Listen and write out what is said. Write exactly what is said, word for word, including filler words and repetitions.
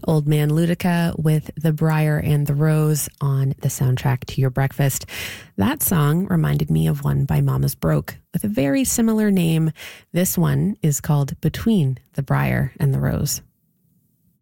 Old Man Ludica with The Briar and the Rose on the soundtrack to Your Breakfast. That song reminded me of one by Mama's Broke with a very similar name. This one is called Between the Briar and the Rose.